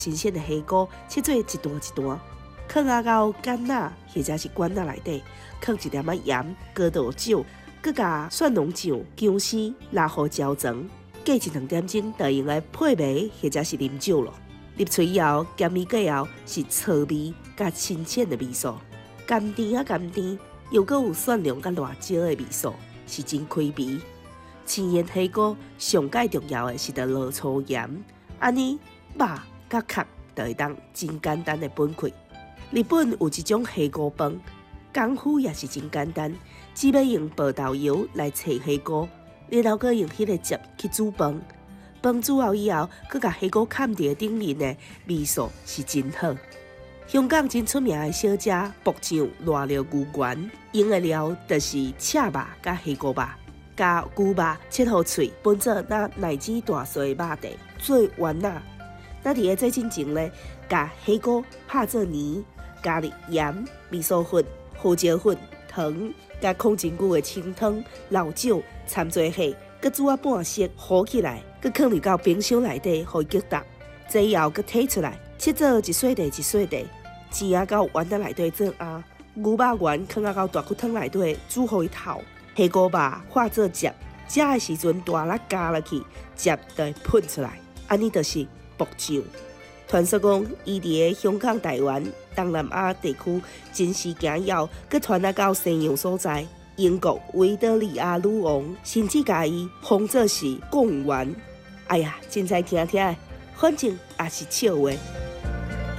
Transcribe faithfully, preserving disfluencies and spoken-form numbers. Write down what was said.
新鲜的虾膏切做一段一段，放啊到干仔或者是罐仔内底，放一点仔盐、高度酒，佮甲蒜蓉酱、姜丝拉好焦长，过一两点钟就用来配糜或者是啉酒咯。入嘴以后，咸味过后是草味甲新鲜的味素，甘甜啊甘甜，又佮有蒜蓉甲辣椒的味素，是真开胃。青腌虾膏上介重要的是得落粗盐，安尼肉甲壳就会当真简单的分开。日本有一种虾膏饭，功夫也是真简单，只要用爆豆油来炒虾膏，然后佮用迄个汁去煮饭。饭煮好以后，佮甲虾膏盖伫顶面的味素是真好。香港真出名的小吃爆酱辣料牛丸，用的料就是赤肉甲虾膏肉，加牛肉切好脆，分做那奶子大细的肉块做丸仔。那伫个做进前呢，甲虾膏拍做泥，加入盐、味素粉、胡椒粉、糖，加控真久的清汤、老酒掺做下，佮煮啊半熟，糊起来，佮放入到冰箱内底，互伊结冻。这以后佮摕出来，切做一细块一细块，煎啊到丸仔内底做鸭。牛肉丸放啊到大骨汤内底煮互伊透。虾膏肉化做汁，食的时阵大力加落去，汁就会喷出来。安尼就是爆酱。传说讲，伊伫个香港、台湾、东南亚地区真实行要，佮传啊到西洋所在。英国维多利亚女王甚至甲伊封做是贡丸。哎呀，真在听听的，反正也是笑话。